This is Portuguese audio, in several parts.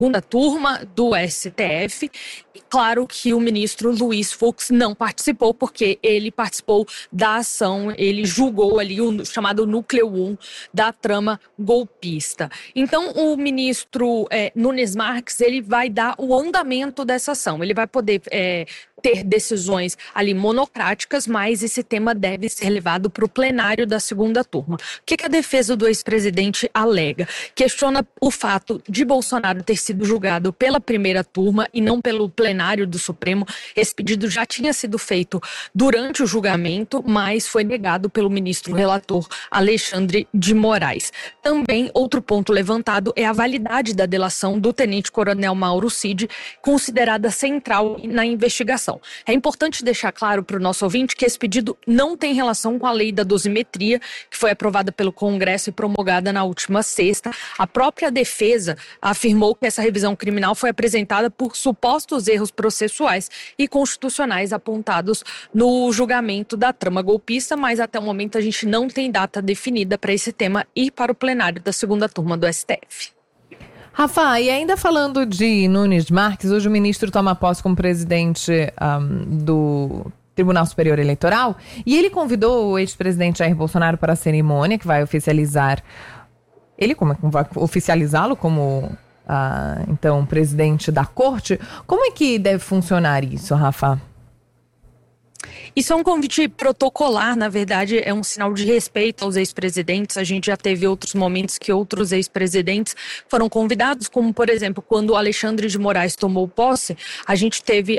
segunda turma do STF. E claro que o ministro Luiz Fux não participou, porque ele participou da ação, ele julgou ali o chamado núcleo 1 da trama golpista. Então, o ministro Nunes Marques, ele vai dar o andamento dessa ação, ele vai poder ter decisões ali monocráticas, mas esse tema deve ser levado para o plenário da segunda turma. O que a defesa do ex-presidente alega? Questiona o fato de Bolsonaro ter sido julgado pela primeira turma e não pelo plenário do Supremo. Esse pedido já tinha sido feito durante o julgamento, mas foi negado pelo ministro relator Alexandre de Moraes. Também, outro ponto levantado é a validade da delação do tenente-coronel Mauro Cid, considerada central na investigação. É importante deixar claro para o nosso ouvinte que esse pedido não tem relação com a lei da dosimetria, que foi aprovada pelo Congresso e promulgada na última sexta. A própria defesa afirmou que essa revisão criminal foi apresentada por supostos erros processuais e constitucionais apontados no julgamento da trama golpista, mas até o momento a gente não tem data definida para esse tema ir para o plenário da segunda turma do STF. Rafa, e ainda falando de Nunes Marques, hoje o ministro toma posse como presidente do Tribunal Superior Eleitoral e ele convidou o ex-presidente Jair Bolsonaro para a cerimônia que vai oficializar ele, vai oficializá-lo como então presidente da corte. Como é que deve funcionar isso, Rafa? Isso é um convite protocolar, na verdade, é um sinal de respeito aos ex-presidentes. A gente já teve outros momentos que outros ex-presidentes foram convidados, como, por exemplo, quando o Alexandre de Moraes tomou posse, a gente teve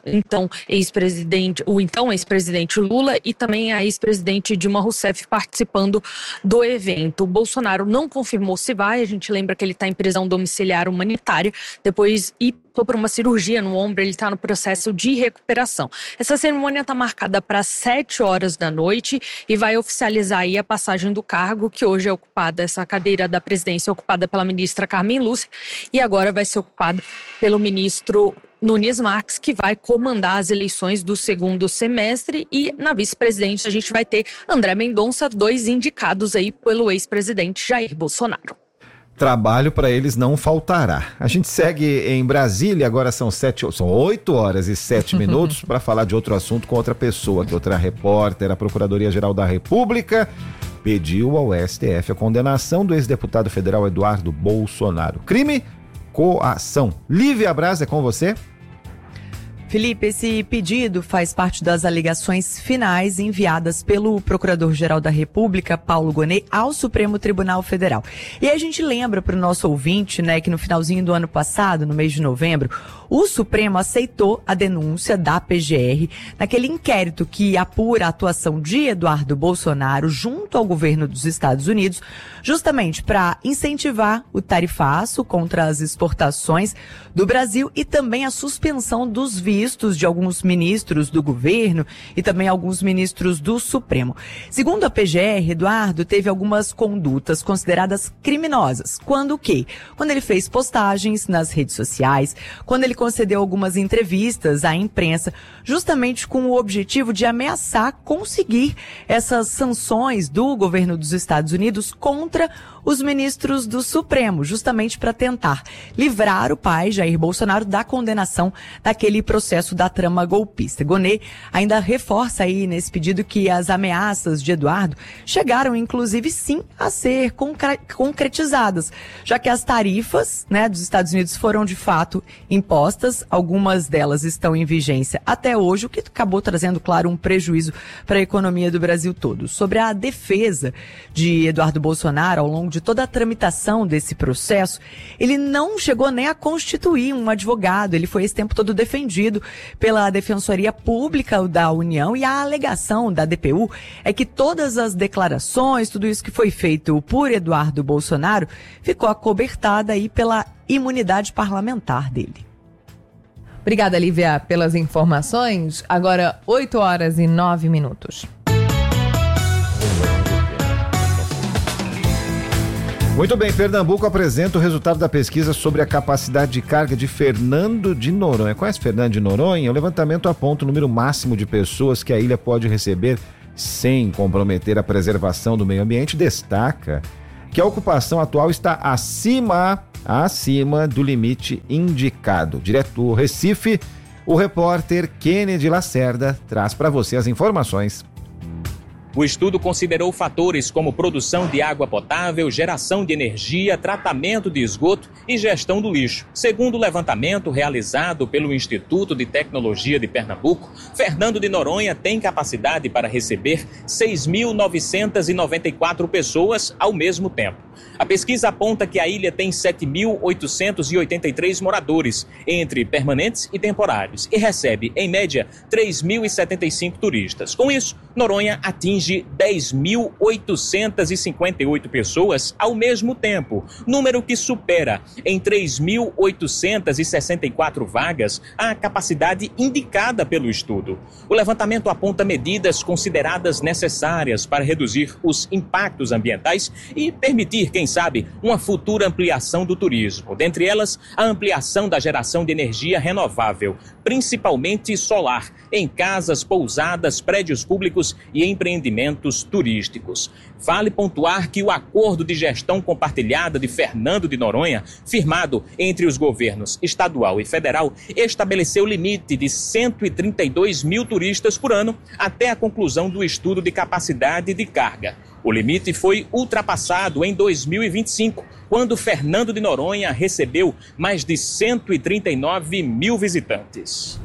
o então ex-presidente Lula e também a ex-presidente Dilma Rousseff participando do evento. O Bolsonaro não confirmou se vai, a gente lembra que ele está em prisão domiciliar humanitária, depois por uma cirurgia no ombro, ele está no processo de recuperação. Essa cerimônia está marcada para 7 horas da noite e vai oficializar aí a passagem do cargo, que hoje é ocupada, essa cadeira da presidência é ocupada pela ministra Carmen Lúcia e agora vai ser ocupada pelo ministro Nunes Marques, que vai comandar as eleições do segundo semestre, e na vice-presidência a gente vai ter André Mendonça, 2 indicados aí pelo ex-presidente Jair Bolsonaro. Trabalho para eles não faltará. A gente segue em Brasília, agora são 8 horas e 7 minutos para falar de outro assunto com outra pessoa, que outra repórter. A Procuradoria-Geral da República pediu ao STF a condenação do ex-deputado federal Eduardo Bolsonaro. Crime, coação. Lívia Braz, é com você? Felipe, esse pedido faz parte das alegações finais enviadas pelo Procurador-Geral da República, Paulo Gonet, ao Supremo Tribunal Federal. E a gente lembra para o nosso ouvinte, que no finalzinho do ano passado, no mês de novembro, o Supremo aceitou a denúncia da PGR naquele inquérito que apura a atuação de Eduardo Bolsonaro junto ao governo dos Estados Unidos, justamente para incentivar o tarifaço contra as exportações do Brasil e também a suspensão dos vistos de alguns ministros do governo e também alguns ministros do Supremo. Segundo a PGR, Eduardo teve algumas condutas consideradas criminosas. Quando o quê? Quando ele fez postagens nas redes sociais, quando ele concedeu algumas entrevistas à imprensa, justamente com o objetivo de ameaçar conseguir essas sanções do governo dos Estados Unidos contra os ministros do Supremo, justamente para tentar livrar o pai, Jair Bolsonaro, da condenação daquele processo da trama golpista. Gonet ainda reforça aí nesse pedido que as ameaças de Eduardo chegaram, inclusive, sim, a ser concretizadas, já que as tarifas, dos Estados Unidos foram, de fato, impostas, algumas delas estão em vigência até hoje, o que acabou trazendo, claro, um prejuízo para a economia do Brasil todo. Sobre a defesa de Eduardo Bolsonaro ao longo de toda a tramitação desse processo, ele não chegou nem a constituir um advogado, ele foi esse tempo todo defendido pela Defensoria Pública da União, e a alegação da DPU é que todas as declarações, tudo isso que foi feito por Eduardo Bolsonaro, ficou acobertada aí pela imunidade parlamentar dele. Obrigada, Lívia, pelas informações. Agora, 8 horas e 9 minutos. Muito bem, Pernambuco apresenta o resultado da pesquisa sobre a capacidade de carga de Fernando de Noronha. Conhece Fernando de Noronha? O levantamento aponta o número máximo de pessoas que a ilha pode receber sem comprometer a preservação do meio ambiente. Destaca que a ocupação atual está acima do limite indicado. Direto do Recife, o repórter Kennedy Lacerda traz para você as informações. O estudo considerou fatores como produção de água potável, geração de energia, tratamento de esgoto e gestão do lixo. Segundo o levantamento realizado pelo Instituto de Tecnologia de Pernambuco, Fernando de Noronha tem capacidade para receber 6.994 pessoas ao mesmo tempo. A pesquisa aponta que a ilha tem 7.883 moradores, entre permanentes e temporários, e recebe, em média, 3.075 turistas. Com isso, Noronha atinge 10.858 pessoas ao mesmo tempo, número que supera em 3.864 vagas a capacidade indicada pelo estudo. O levantamento aponta medidas consideradas necessárias para reduzir os impactos ambientais e permitir, quem sabe, uma futura ampliação do turismo. Dentre elas, a ampliação da geração de energia renovável, principalmente solar, em casas, pousadas, prédios públicos e empreendimentos turísticos. Vale pontuar que o acordo de gestão compartilhada de Fernando de Noronha, firmado entre os governos estadual e federal, estabeleceu limite de 132 mil turistas por ano até a conclusão do estudo de capacidade de carga. O limite foi ultrapassado em 2025, quando Fernando de Noronha recebeu mais de 139 mil visitantes.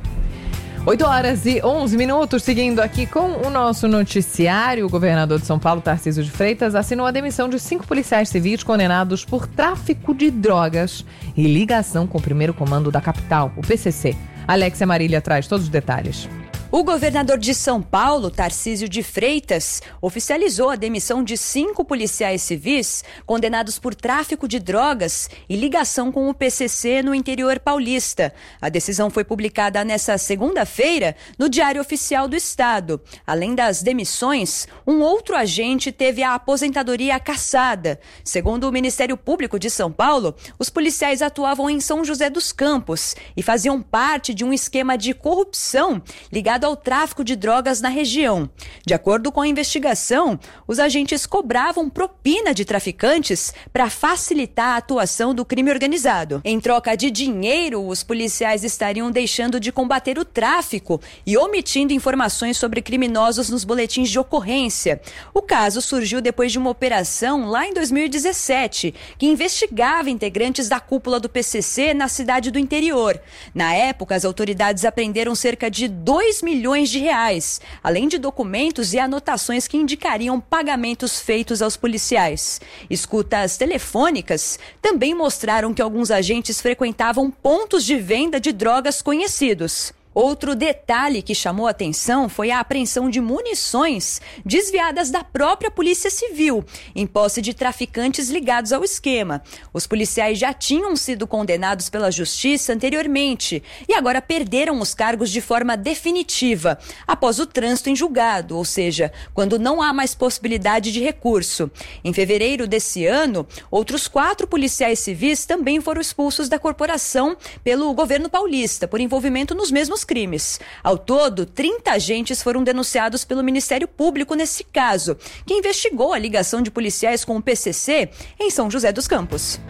8h11, seguindo aqui com o nosso noticiário. O governador de São Paulo, Tarcísio de Freitas, assinou a demissão de 5 policiais civis condenados por tráfico de drogas e ligação com o primeiro comando da capital, o PCC. Alexia Marília traz todos os detalhes. O governador de São Paulo, Tarcísio de Freitas, oficializou a demissão de 5 policiais civis condenados por tráfico de drogas e ligação com o PCC no interior paulista. A decisão foi publicada nesta segunda-feira no Diário Oficial do Estado. Além das demissões, um outro agente teve a aposentadoria cassada. Segundo o Ministério Público de São Paulo, os policiais atuavam em São José dos Campos e faziam parte de um esquema de corrupção ligado ao tráfico de drogas na região. De acordo com a investigação, os agentes cobravam propina de traficantes para facilitar a atuação do crime organizado. Em troca de dinheiro, os policiais estariam deixando de combater o tráfico e omitindo informações sobre criminosos nos boletins de ocorrência. O caso surgiu depois de uma operação lá em 2017, que investigava integrantes da cúpula do PCC na cidade do interior. Na época, as autoridades apreenderam cerca de 2 milhões de reais, além de documentos e anotações que indicariam pagamentos feitos aos policiais. Escutas telefônicas também mostraram que alguns agentes frequentavam pontos de venda de drogas conhecidos. Outro detalhe que chamou a atenção foi a apreensão de munições desviadas da própria Polícia Civil, em posse de traficantes ligados ao esquema. Os policiais já tinham sido condenados pela Justiça anteriormente e agora perderam os cargos de forma definitiva, após o trânsito em julgado, ou seja, quando não há mais possibilidade de recurso. Em fevereiro desse ano, outros 4 policiais civis também foram expulsos da corporação pelo governo paulista por envolvimento nos mesmos crimes. Ao todo, 30 agentes foram denunciados pelo Ministério Público nesse caso, que investigou a ligação de policiais com o PCC em São José dos Campos.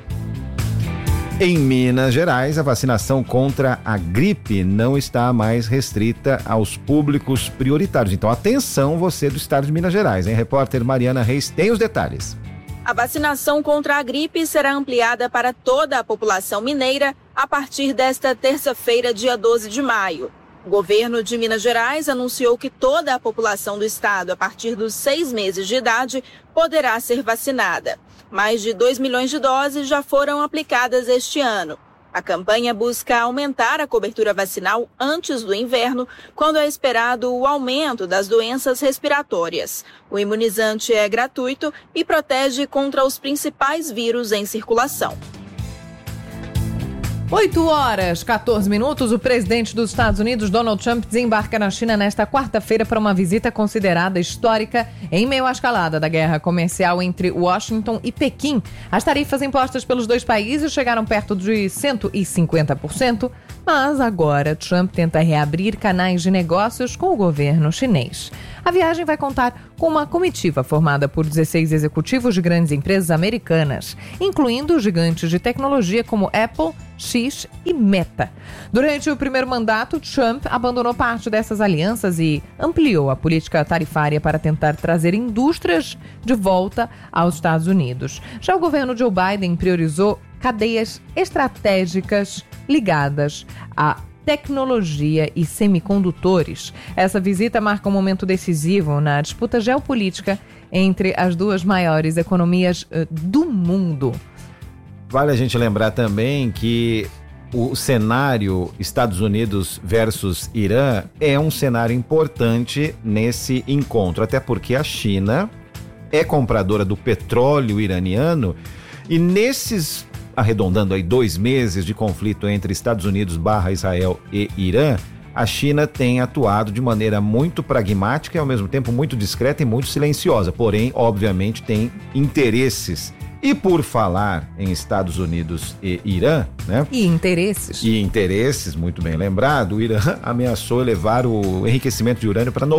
Em Minas Gerais, a vacinação contra a gripe não está mais restrita aos públicos prioritários. Então, atenção você do estado de Minas Gerais, hein? Repórter Mariana Reis tem os detalhes. A vacinação contra a gripe será ampliada para toda a população mineira a partir desta terça-feira, dia 12 de maio. O governo de Minas Gerais anunciou que toda a população do estado, a partir dos 6 meses de idade, poderá ser vacinada. Mais de 2 milhões de doses já foram aplicadas este ano. A campanha busca aumentar a cobertura vacinal antes do inverno, quando é esperado o aumento das doenças respiratórias. O imunizante é gratuito e protege contra os principais vírus em circulação. 8h14, o presidente dos Estados Unidos, Donald Trump, desembarca na China nesta quarta-feira para uma visita considerada histórica em meio à escalada da guerra comercial entre Washington e Pequim. As tarifas impostas pelos dois países chegaram perto de 150%, Mas agora Trump tenta reabrir canais de negócios com o governo chinês. A viagem vai contar com uma comitiva formada por 16 executivos de grandes empresas americanas, incluindo gigantes de tecnologia como Apple, X e Meta. Durante o primeiro mandato, Trump abandonou parte dessas alianças e ampliou a política tarifária para tentar trazer indústrias de volta aos Estados Unidos. Já o governo Joe Biden priorizou cadeias estratégicas ligadas a tecnologia e semicondutores. Essa visita marca um momento decisivo na disputa geopolítica entre as duas maiores economias do mundo. Vale a gente lembrar também que o cenário Estados Unidos versus Irã é um cenário importante nesse encontro, até porque a China é compradora do petróleo iraniano e nesses, arredondando aí 2 meses de conflito entre Estados Unidos / Israel e Irã, a China tem atuado de maneira muito pragmática e ao mesmo tempo muito discreta e muito silenciosa, porém, obviamente, tem interesses. E por falar em Estados Unidos e Irã, né? E interesses, muito bem lembrado, o Irã ameaçou elevar o enriquecimento de urânio para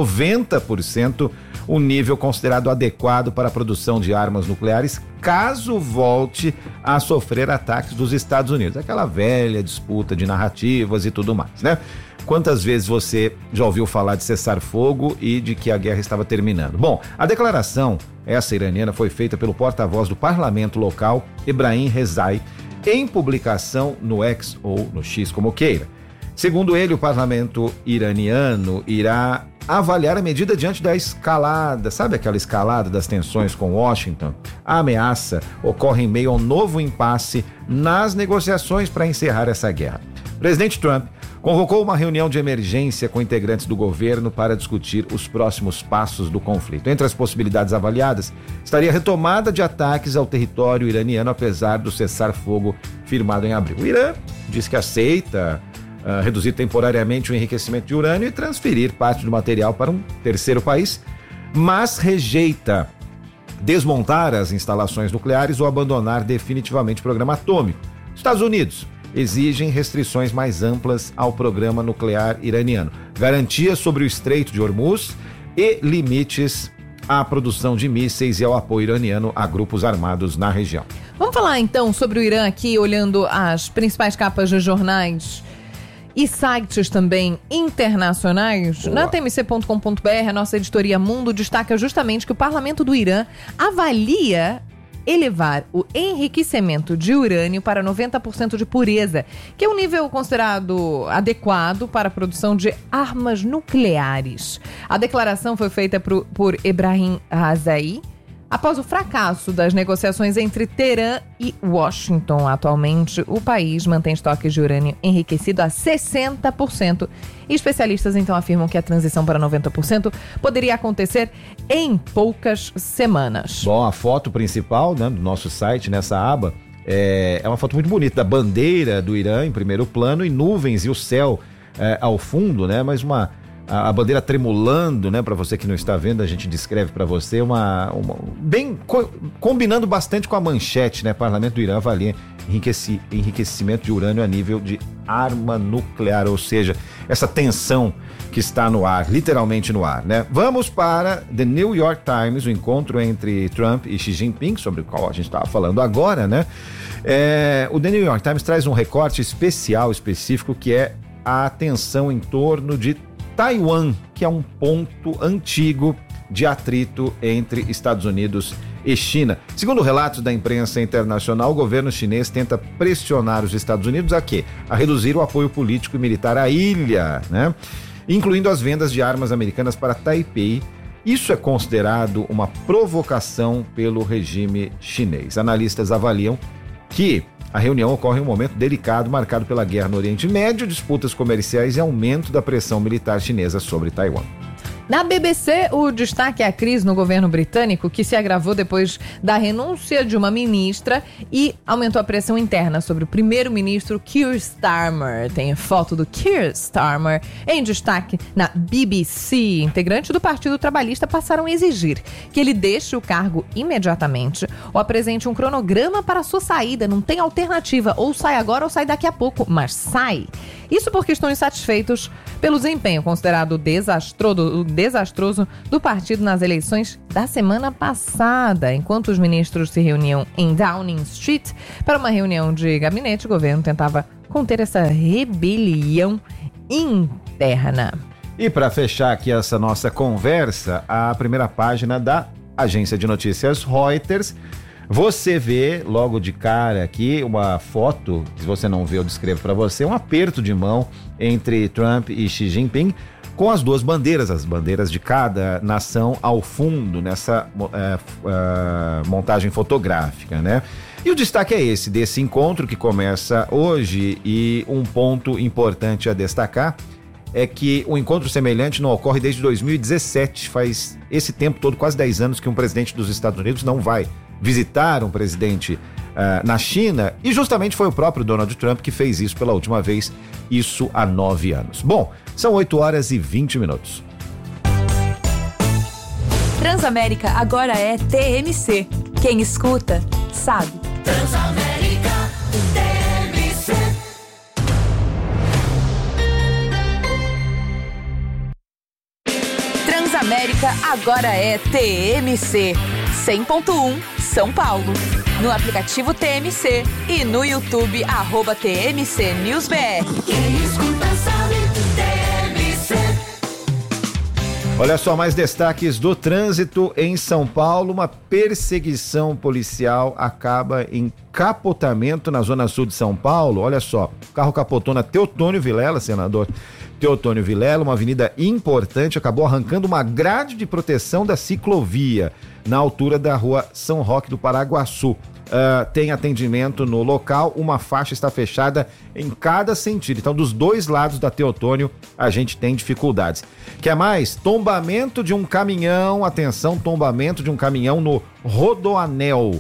90%, um nível considerado adequado para a produção de armas nucleares, caso volte a sofrer ataques dos Estados Unidos. Aquela velha disputa de narrativas e tudo mais, né? Quantas vezes você já ouviu falar de cessar-fogo e de que a guerra estava terminando? Bom, a declaração, essa iraniana, foi feita pelo porta-voz do parlamento local, Ebrahim Rezai, em publicação no X ou no X, como queira. Segundo ele, o parlamento iraniano irá avaliar a medida diante da escalada, sabe aquela escalada das tensões com Washington? A ameaça ocorre em meio a um novo impasse nas negociações para encerrar essa guerra. O presidente Trump convocou uma reunião de emergência com integrantes do governo para discutir os próximos passos do conflito. Entre as possibilidades avaliadas, estaria a retomada de ataques ao território iraniano, apesar do cessar-fogo firmado em abril. O Irã diz que aceita reduzir temporariamente o enriquecimento de urânio e transferir parte do material para um terceiro país, mas rejeita desmontar as instalações nucleares ou abandonar definitivamente o programa atômico. Estados Unidos exigem restrições mais amplas ao programa nuclear iraniano, garantias sobre o Estreito de Hormuz e limites à produção de mísseis e ao apoio iraniano a grupos armados na região. Vamos falar então sobre o Irã aqui, olhando as principais capas de jornais e sites também internacionais. Boa. Na tmc.com.br, a nossa editoria Mundo destaca justamente que o parlamento do Irã avalia elevar o enriquecimento de urânio para 90% de pureza, que é um nível considerado adequado para a produção de armas nucleares. A declaração foi feita por Ebrahim Rezai após o fracasso das negociações entre Teherã e Washington. Atualmente, o país mantém estoques de urânio enriquecido a 60%. E especialistas então afirmam que a transição para 90% poderia acontecer em poucas semanas. Bom, a foto principal, né, do nosso site, nessa aba, é uma foto muito bonita da bandeira do Irã em primeiro plano e nuvens e o céu ao fundo, né? Mas a bandeira tremulando, né? Para você que não está vendo, a gente descreve para você combinando bastante com a manchete, né? Parlamento do Irã avalia enriquecimento de urânio a nível de arma nuclear, ou seja, essa tensão que está no ar, literalmente no ar, né? Vamos para The New York Times, o encontro entre Trump e Xi Jinping, sobre o qual a gente estava falando agora, né? O The New York Times traz um recorte específico, que é a tensão em torno de Taiwan, que é um ponto antigo de atrito entre Estados Unidos e China. Segundo relatos da imprensa internacional, o governo chinês tenta pressionar os Estados Unidos a quê? A reduzir o apoio político e militar à ilha, né? Incluindo as vendas de armas americanas para Taipei. Isso é considerado uma provocação pelo regime chinês. Analistas avaliam que a reunião ocorre em um momento delicado, marcado pela guerra no Oriente Médio, disputas comerciais e aumento da pressão militar chinesa sobre Taiwan. Na BBC, o destaque é a crise no governo britânico, que se agravou depois da renúncia de uma ministra e aumentou a pressão interna sobre o primeiro-ministro Keir Starmer. Tem foto do Keir Starmer em destaque na BBC. Integrantes do Partido Trabalhista passaram a exigir que ele deixe o cargo imediatamente ou apresente um cronograma para a sua saída. Não tem alternativa, ou sai agora ou sai daqui a pouco, mas sai. Isso porque estão insatisfeitos pelo desempenho considerado desastroso do partido nas eleições da semana passada. Enquanto os ministros se reuniam em Downing Street para uma reunião de gabinete, o governo tentava conter essa rebelião interna. E para fechar aqui essa nossa conversa, a primeira página da agência de notícias Reuters. Você vê logo de cara aqui uma foto, se você não vê eu descrevo para você, um aperto de mão entre Trump e Xi Jinping com as duas bandeiras, as bandeiras de cada nação ao fundo nessa montagem fotográfica, né? E o destaque é esse, desse encontro que começa hoje, e um ponto importante a destacar é que um encontro semelhante não ocorre desde 2017, faz esse tempo todo, quase 10 anos que um presidente dos Estados Unidos não vai visitar um presidente na China, e justamente foi o próprio Donald Trump que fez isso pela última vez, isso há 9 anos. Bom, são 8h20. Transamérica agora é TMC. Quem escuta, sabe. Transamérica TMC. Transamérica agora é TMC. 100.1 São Paulo. No aplicativo TMC e no YouTube @TMC News BR. Quem escuta sabe, TMC. Olha só, mais destaques do trânsito em São Paulo. Uma perseguição policial acaba em capotamento na zona sul de São Paulo. Olha só, o carro capotou na Teotônio Vilela, senador Teotônio Vilela, uma avenida importante, acabou arrancando uma grade de proteção da ciclovia na altura da rua São Roque do Paraguaçu. Tem atendimento no local, uma faixa está fechada em cada sentido. Então, dos dois lados da Teotônio, a gente tem dificuldades. Quer mais? Tombamento de um caminhão, atenção, tombamento de um caminhão no Rodoanel.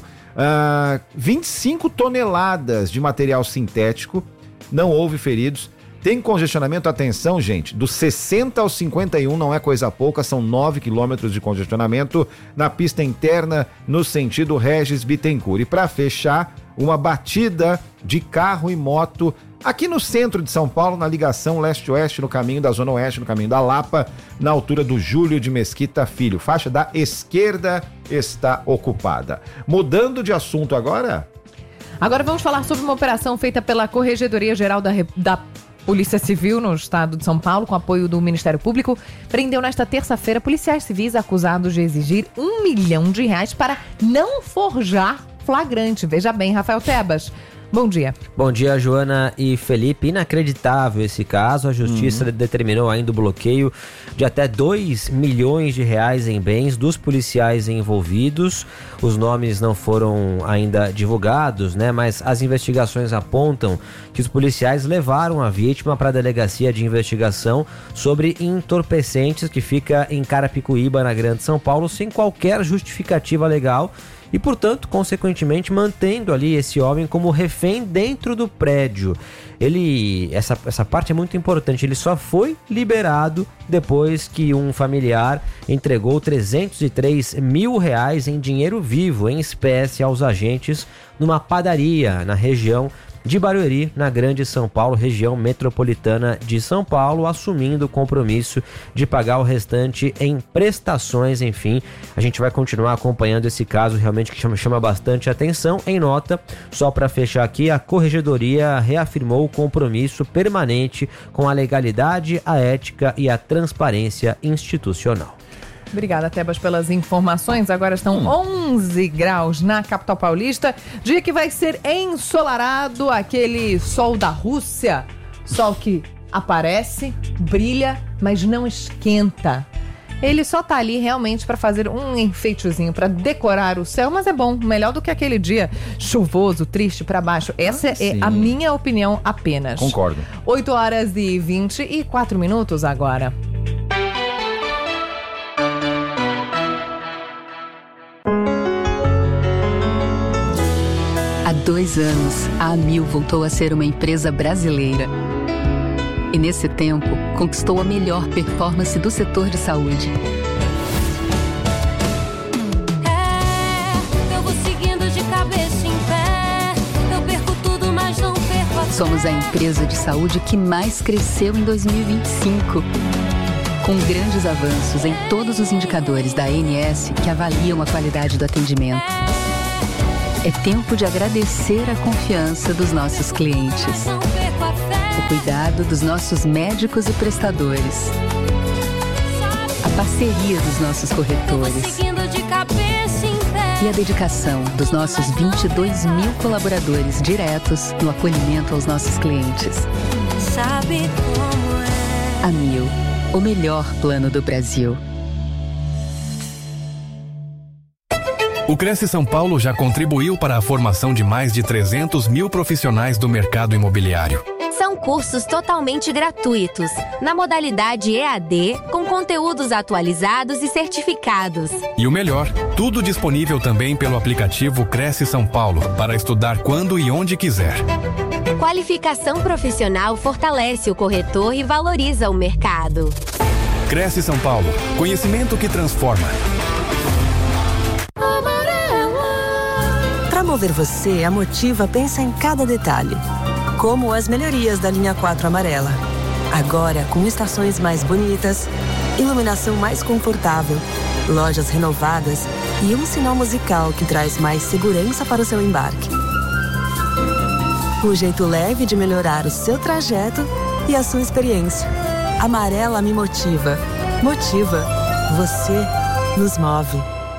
25 toneladas de material sintético, não houve feridos. Tem congestionamento, atenção, gente, dos 60 aos 51, não é coisa pouca, são 9 quilômetros de congestionamento na pista interna no sentido Regis Bittencourt. E para fechar, uma batida de carro e moto aqui no centro de São Paulo, na ligação leste-oeste, no caminho da Zona Oeste, no caminho da Lapa, na altura do Júlio de Mesquita Filho. Faixa da esquerda está ocupada. Mudando de assunto agora... Agora vamos falar sobre uma operação feita pela Corregedoria Geral da Polícia Civil no estado de São Paulo, com apoio do Ministério Público, prendeu nesta terça-feira policiais civis acusados de exigir R$1 milhão para não forjar flagrante. Veja bem, Rafael Tebas. Bom dia. Bom dia, Joana e Felipe. Inacreditável esse caso. A Justiça determinou ainda o bloqueio de até R$2 milhões em bens dos policiais envolvidos. Os nomes não foram ainda divulgados, né? Mas as investigações apontam que os policiais levaram a vítima para a delegacia de investigação sobre entorpecentes, que fica em Carapicuíba, na Grande São Paulo, sem qualquer justificativa legal. E, portanto, consequentemente, mantendo ali esse homem como refém dentro do prédio. Essa parte é muito importante, ele só foi liberado depois que um familiar entregou R$303 mil em dinheiro vivo, em espécie, aos agentes numa padaria na região de Barueri, na Grande São Paulo, região metropolitana de São Paulo, assumindo o compromisso de pagar o restante em prestações. Enfim, a gente vai continuar acompanhando esse caso, realmente que chama bastante atenção. Em nota, só para fechar aqui, a Corregedoria reafirmou o compromisso permanente com a legalidade, a ética e a transparência institucional. Obrigada, Tebas, pelas informações. Agora estão 11 graus na capital paulista. Dia que vai ser ensolarado, aquele sol da Rússia. Sol que aparece, brilha, mas não esquenta. Ele só tá ali realmente para fazer um enfeitezinho, para decorar o céu, mas é bom, melhor do que aquele dia chuvoso, triste, para baixo. Essa é a minha opinião apenas. Concordo. 8h24 agora. 2 anos, a Amil voltou a ser uma empresa brasileira. E nesse tempo, conquistou a melhor performance do setor de saúde. Eu vou seguindo de cabeça em pé. Eu perco tudo, mas não perco a fé. Somos a empresa de saúde que mais cresceu em 2025. Com grandes avanços em todos os indicadores da ANS que avaliam a qualidade do atendimento. É tempo de agradecer a confiança dos nossos clientes. O cuidado dos nossos médicos e prestadores. A parceria dos nossos corretores. E a dedicação dos nossos 22 mil colaboradores diretos no acolhimento aos nossos clientes. Sabe como é? Amil, o melhor plano do Brasil. O Cresce São Paulo já contribuiu para a formação de mais de 300 mil profissionais do mercado imobiliário. São cursos totalmente gratuitos, na modalidade EAD, com conteúdos atualizados e certificados. E o melhor, tudo disponível também pelo aplicativo Cresce São Paulo, para estudar quando e onde quiser. Qualificação profissional fortalece o corretor e valoriza o mercado. Cresce São Paulo, conhecimento que transforma. Para mover você, a Motiva pensa em cada detalhe. Como as melhorias da linha 4 amarela. Agora com estações mais bonitas, iluminação mais confortável, lojas renovadas e um sinal musical que traz mais segurança para o seu embarque. Um jeito leve de melhorar o seu trajeto e a sua experiência. Amarela me motiva. Motiva. Você nos move.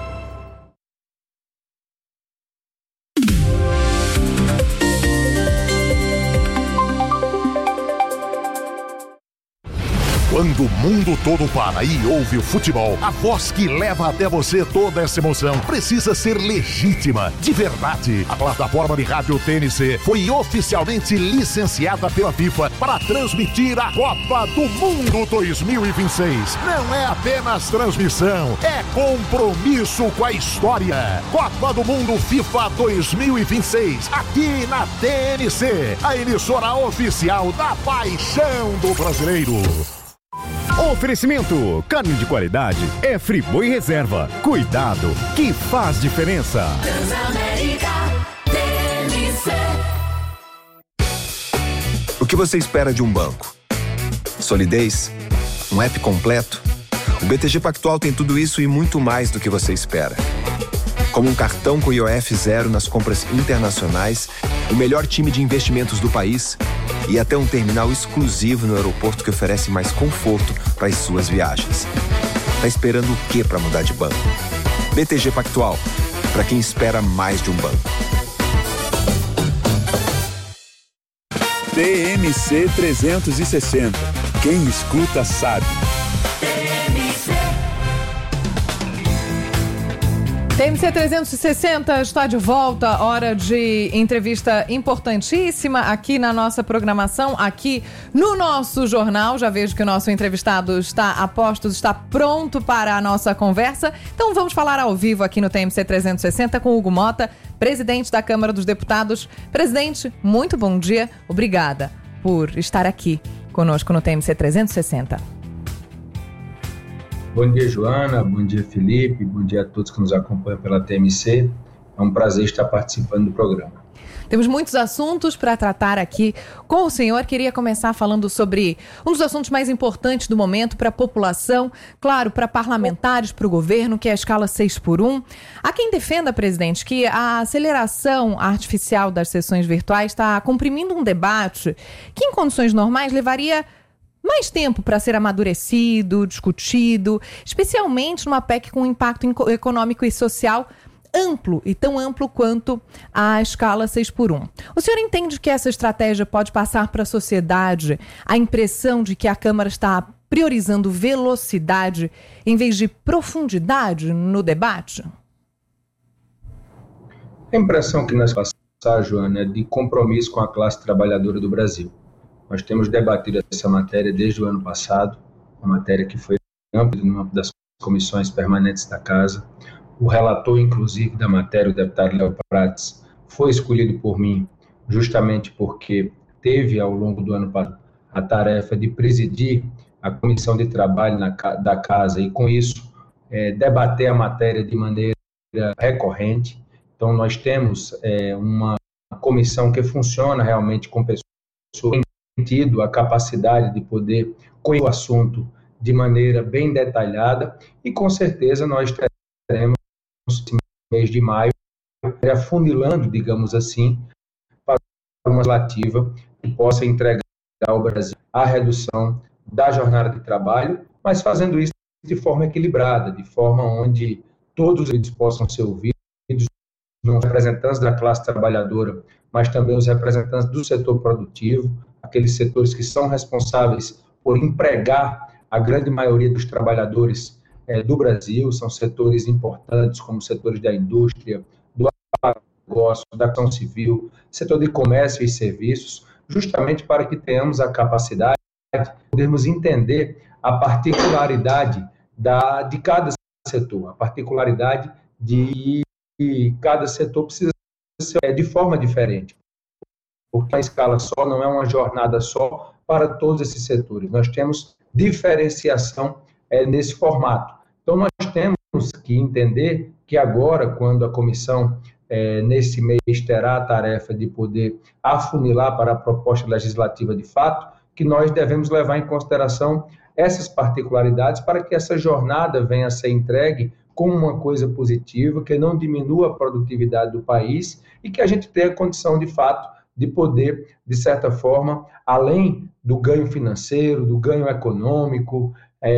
Quando o mundo todo para e ouve o futebol, a voz que leva até você toda essa emoção precisa ser legítima, de verdade. A plataforma de rádio TNC foi oficialmente licenciada pela FIFA para transmitir a Copa do Mundo 2026. Não é apenas transmissão, é compromisso com a história. Copa do Mundo FIFA 2026, aqui na TNC, a emissora oficial da paixão do brasileiro. Oferecimento, carne de qualidade é Friboi Reserva. Cuidado, que faz diferença. Transamérica TNC. O que você espera de um banco? Solidez? Um app completo? O BTG Pactual tem tudo isso e muito mais do que você espera. Como um cartão com IOF zero nas compras internacionais, o melhor time de investimentos do país e até um terminal exclusivo no aeroporto que oferece mais conforto para as suas viagens. Tá esperando o quê para mudar de banco? BTG Pactual, para quem espera mais de um banco. TMC 360. Quem escuta sabe. TMC 360 está de volta, hora de entrevista importantíssima aqui na nossa programação, aqui no nosso jornal. Já vejo que o nosso entrevistado está a postos, está pronto para a nossa conversa. Então vamos falar ao vivo aqui no TMC 360 com Hugo Mota, presidente da Câmara dos Deputados. Presidente, muito bom dia. Obrigada por estar aqui conosco no TMC 360. Bom dia, Joana. Bom dia, Felipe. Bom dia a todos que nos acompanham pela TMC. É um prazer estar participando do programa. Temos muitos assuntos para tratar aqui com o senhor. Queria começar falando sobre um dos assuntos mais importantes do momento para a população, claro, para parlamentares, para o governo, que é a escala 6x1. Há quem defenda, presidente, que a aceleração artificial das sessões virtuais está comprimindo um debate que, em condições normais, levaria mais tempo para ser amadurecido, discutido, especialmente numa PEC com impacto econômico e social amplo e tão amplo quanto a escala 6x1. O senhor entende que essa estratégia pode passar para a sociedade a impressão de que a Câmara está priorizando velocidade em vez de profundidade no debate? A impressão que nós passamos, Joana, é de compromisso com a classe trabalhadora do Brasil. Nós temos debatido essa matéria desde o ano passado, uma matéria que foi ampla no âmbito das comissões permanentes da Casa. O relator, inclusive, da matéria, o deputado Léo Prates, foi escolhido por mim justamente porque teve ao longo do ano passado a tarefa de presidir a comissão de trabalho da casa e com isso debater a matéria de maneira recorrente. Então nós temos uma comissão que funciona realmente com pessoas que têm tido a capacidade de poder conhecer o assunto de maneira bem detalhada e com certeza nós teremos no mês de maio afunilando, digamos assim, para uma legislativa que possa entregar ao Brasil a redução da jornada de trabalho, mas fazendo isso de forma equilibrada, de forma onde todos eles possam ser ouvidos, não os representantes da classe trabalhadora, mas também os representantes do setor produtivo, aqueles setores que são responsáveis por empregar a grande maioria dos trabalhadores do Brasil, são setores importantes, como setores da indústria, do agronegócio, da construção civil, setor de comércio e serviços, justamente para que tenhamos a capacidade de podermos entender a particularidade de cada setor, a particularidade de cada setor precisa ser de forma diferente, porque uma escala só não é uma jornada só para todos esses setores. Nós temos diferenciação nesse formato. Então, nós temos que entender que agora, quando a comissão, nesse mês, terá a tarefa de poder afunilar para a proposta legislativa de fato, que nós devemos levar em consideração essas particularidades para que essa jornada venha a ser entregue como uma coisa positiva, que não diminua a produtividade do país e que a gente tenha condição, de fato, de poder, de certa forma, além do ganho financeiro, do ganho econômico,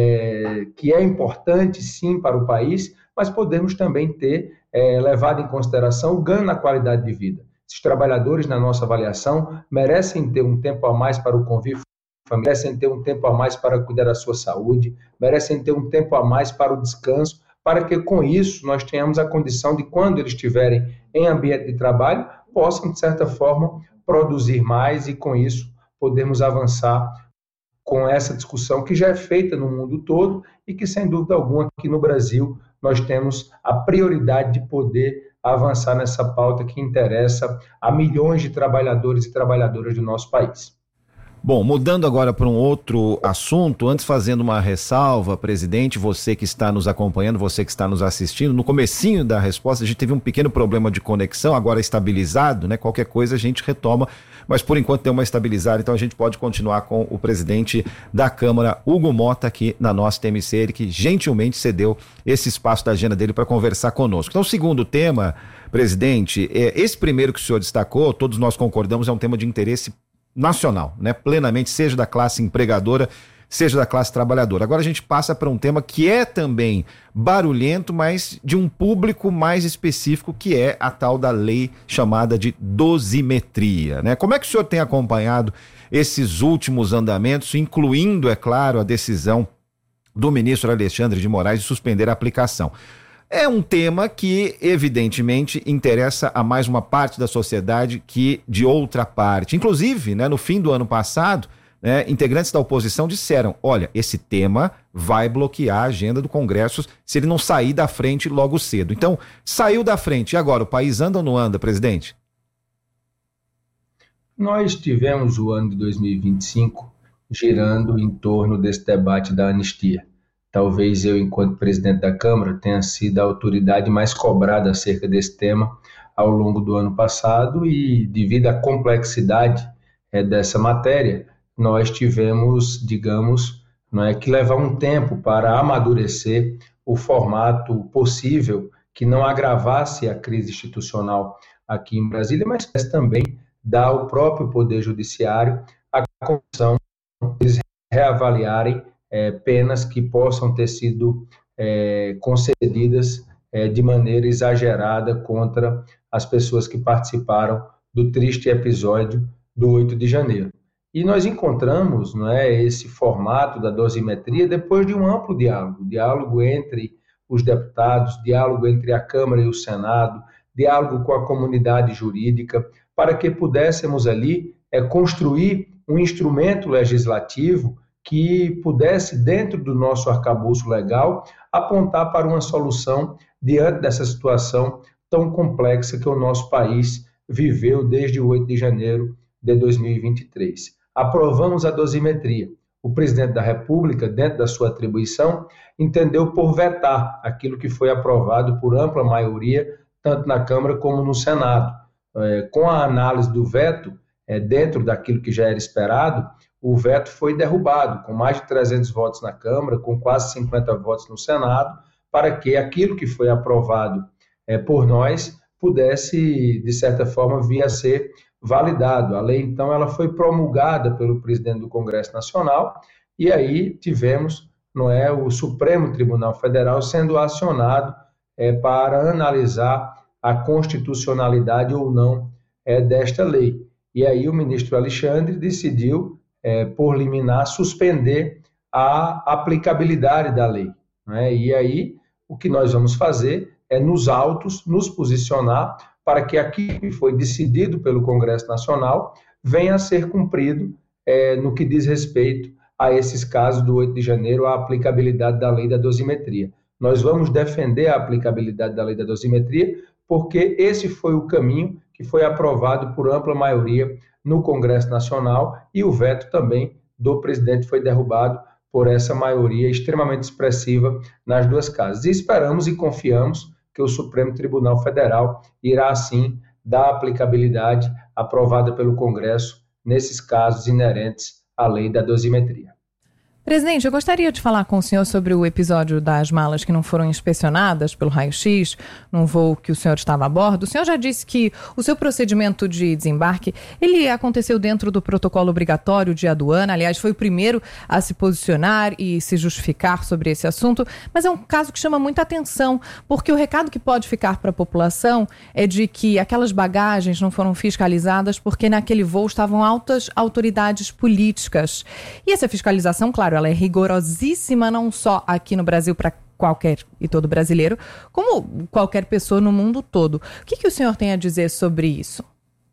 que é importante, sim, para o país, mas podemos também ter levado em consideração o ganho na qualidade de vida. Esses trabalhadores, na nossa avaliação, merecem ter um tempo a mais para o convívio, merecem ter um tempo a mais para cuidar da sua saúde, merecem ter um tempo a mais para o descanso, para que com isso nós tenhamos a condição de, quando eles estiverem em ambiente de trabalho, possam, de certa forma, produzir mais e com isso podermos avançar com essa discussão que já é feita no mundo todo e que, sem dúvida alguma, aqui no Brasil, nós temos a prioridade de poder avançar nessa pauta que interessa a milhões de trabalhadores e trabalhadoras do nosso país. Bom, mudando agora para um outro assunto, antes fazendo uma ressalva, presidente, você que está nos acompanhando, você que está nos assistindo, no comecinho da resposta a gente teve um pequeno problema de conexão, agora estabilizado, né? Qualquer coisa a gente retoma, mas por enquanto deu uma estabilizada, então a gente pode continuar com o presidente da Câmara, Hugo Mota, aqui na nossa TMC, ele que gentilmente cedeu esse espaço da agenda dele para conversar conosco. Então, o segundo tema, presidente, esse primeiro que o senhor destacou, todos nós concordamos, é um tema de interesse nacional, né? Plenamente, seja da classe empregadora, seja da classe trabalhadora. Agora a gente passa para um tema que é também barulhento, mas de um público mais específico, que é a tal da lei chamada de dosimetria, né? Como é que o senhor tem acompanhado esses últimos andamentos, incluindo, é claro, a decisão do ministro Alexandre de Moraes de suspender a aplicação? É um tema que, evidentemente, interessa a mais uma parte da sociedade que de outra parte. Inclusive, né, no fim do ano passado, né, integrantes da oposição disseram, olha, esse tema vai bloquear a agenda do Congresso se ele não sair da frente logo cedo. Então, saiu da frente. E agora, o país anda ou não anda, presidente? Nós tivemos o ano de 2025 girando em torno desse debate da anistia. Talvez eu, enquanto presidente da Câmara, tenha sido a autoridade mais cobrada acerca desse tema ao longo do ano passado e, devido à complexidade dessa matéria, nós tivemos, digamos, que levar um tempo para amadurecer o formato possível que não agravasse a crise institucional aqui em Brasília, mas também dar ao próprio Poder Judiciário a condição de eles reavaliarem penas que possam ter sido concedidas de maneira exagerada contra as pessoas que participaram do triste episódio do 8 de janeiro. E nós encontramos esse formato da dosimetria depois de um amplo diálogo entre os deputados, diálogo entre a Câmara e o Senado, diálogo com a comunidade jurídica, para que pudéssemos ali construir um instrumento legislativo que pudesse, dentro do nosso arcabouço legal, apontar para uma solução diante dessa situação tão complexa que o nosso país viveu desde o 8 de janeiro de 2023. Aprovamos a dosimetria. O presidente da República, dentro da sua atribuição, entendeu por vetar aquilo que foi aprovado por ampla maioria, tanto na Câmara como no Senado. Com a análise do veto, dentro daquilo que já era esperado, o veto foi derrubado, com mais de 300 votos na Câmara, com quase 50 votos no Senado, para que aquilo que foi aprovado por nós pudesse, de certa forma, vir a ser validado. A lei, então, ela foi promulgada pelo presidente do Congresso Nacional e aí tivemos, o Supremo Tribunal Federal sendo acionado para analisar a constitucionalidade ou não desta lei. E aí o ministro Alexandre decidiu, por liminar, suspender a aplicabilidade da lei. E aí o que nós vamos fazer é, nos autos, nos posicionar para que aquilo que foi decidido pelo Congresso Nacional venha a ser cumprido no que diz respeito a esses casos do 8 de janeiro, a aplicabilidade da lei da dosimetria. Nós vamos defender a aplicabilidade da lei da dosimetria porque esse foi o caminho que foi aprovado por ampla maioria no Congresso Nacional e o veto também do presidente foi derrubado por essa maioria extremamente expressiva nas duas casas. E esperamos e confiamos que o Supremo Tribunal Federal irá, assim, dar aplicabilidade aprovada pelo Congresso nesses casos inerentes à lei da dosimetria. Presidente, eu gostaria de falar com o senhor sobre o episódio das malas que não foram inspecionadas pelo raio-x, num voo que o senhor estava a bordo. O senhor já disse que o seu procedimento de desembarque, ele aconteceu dentro do protocolo obrigatório de aduana. Aliás, foi o primeiro a se posicionar e se justificar sobre esse assunto. Mas é um caso que chama muita atenção, porque o recado que pode ficar para a população é de que aquelas bagagens não foram fiscalizadas porque naquele voo estavam altas autoridades políticas. E essa fiscalização, claro, ela é rigorosíssima não só aqui no Brasil para qualquer e todo brasileiro, como qualquer pessoa no mundo todo. O que o senhor tem a dizer sobre isso?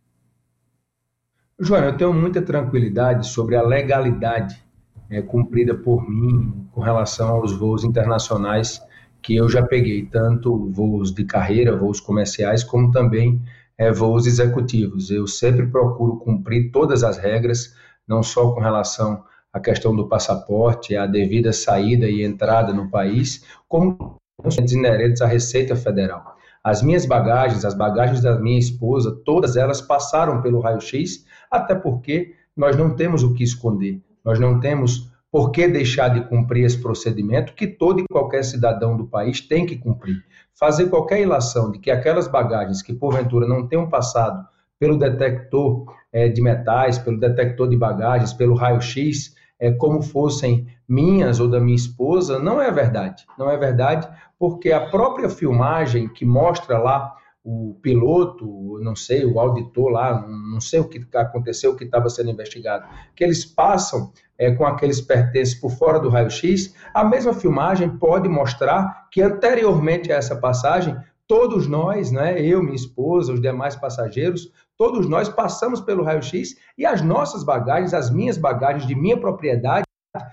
Joana, eu tenho muita tranquilidade sobre a legalidade cumprida por mim com relação aos voos internacionais que eu já peguei, tanto voos de carreira, voos comerciais, como também voos executivos. Eu sempre procuro cumprir todas as regras, não só com relação a questão do passaporte, a devida saída e entrada no país, como inerentes à Receita Federal. As minhas bagagens, as bagagens da minha esposa, todas elas passaram pelo raio-x, até porque nós não temos o que esconder, nós não temos por que deixar de cumprir esse procedimento que todo e qualquer cidadão do país tem que cumprir. Fazer qualquer ilação de que aquelas bagagens que porventura não tenham passado pelo detector de metais, pelo detector de bagagens, pelo raio-x, como fossem minhas ou da minha esposa, não é verdade. Não é verdade porque a própria filmagem que mostra lá o piloto, não sei, o auditor lá, não sei o que aconteceu, o que estava sendo investigado, que eles passam com aqueles pertences por fora do raio-x, a mesma filmagem pode mostrar que anteriormente a essa passagem, todos nós, eu, minha esposa, os demais passageiros, todos nós passamos pelo raio-x e as nossas bagagens, as minhas bagagens de minha propriedade,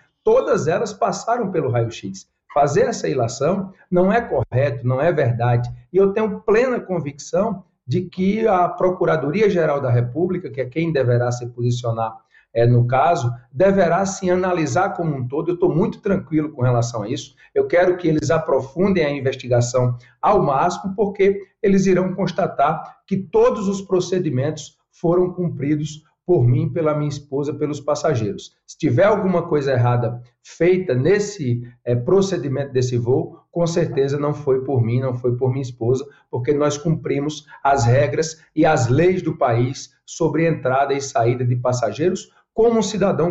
todas elas passaram pelo raio-x. Fazer essa ilação não é correto, não é verdade. E eu tenho plena convicção de que a Procuradoria-Geral da República, que é quem deverá se posicionar no caso, deverá sim analisar como um todo. Eu estou muito tranquilo com relação a isso. Eu quero que eles aprofundem a investigação ao máximo, porque eles irão constatar que todos os procedimentos foram cumpridos por mim, pela minha esposa, pelos passageiros. Se tiver alguma coisa errada feita nesse procedimento desse voo, com certeza não foi por mim, não foi por minha esposa, porque nós cumprimos as regras e as leis do país sobre entrada e saída de passageiros, como um cidadão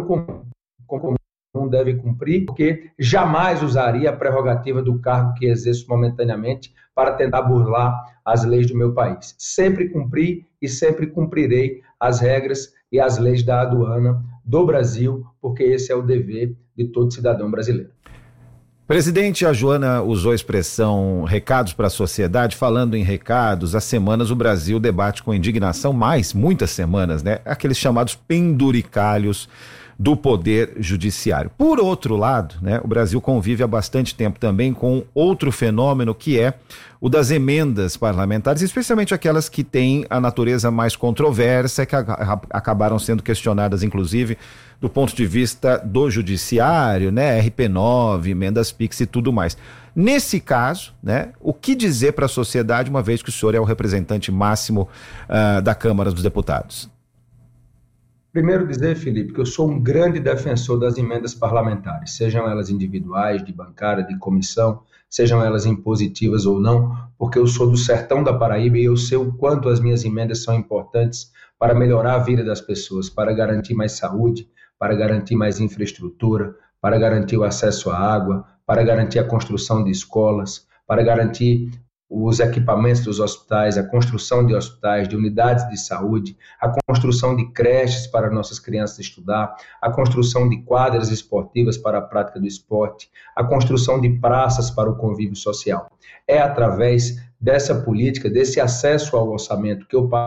comum deve cumprir, porque jamais usaria a prerrogativa do cargo que exerço momentaneamente para tentar burlar as leis do meu país. Sempre cumpri e sempre cumprirei as regras e as leis da aduana do Brasil, porque esse é o dever de todo cidadão brasileiro. Presidente, a Joana usou a expressão recados para a sociedade. Falando em recados, há semanas o Brasil debate com indignação, muitas semanas, aqueles chamados penduricalhos do Poder Judiciário. Por outro lado, né, o Brasil convive há bastante tempo também com outro fenômeno que é o das emendas parlamentares, especialmente aquelas que têm a natureza mais controversa, que acabaram sendo questionadas, inclusive, do ponto de vista do Judiciário, né, RP9, emendas PIX e tudo mais. Nesse caso, né, o que dizer para a sociedade, uma vez que o senhor é o representante máximo da Câmara dos Deputados? Primeiro dizer, Felipe, que eu sou um grande defensor das emendas parlamentares, sejam elas individuais, de bancada, de comissão, sejam elas impositivas ou não, porque eu sou do sertão da Paraíba e eu sei o quanto as minhas emendas são importantes para melhorar a vida das pessoas, para garantir mais saúde, para garantir mais infraestrutura, para garantir o acesso à água, para garantir a construção de escolas, para garantir os equipamentos dos hospitais, a construção de hospitais, de unidades de saúde, a construção de creches para nossas crianças estudar, a construção de quadras esportivas para a prática do esporte, a construção de praças para o convívio social. É através dessa política, desse acesso ao orçamento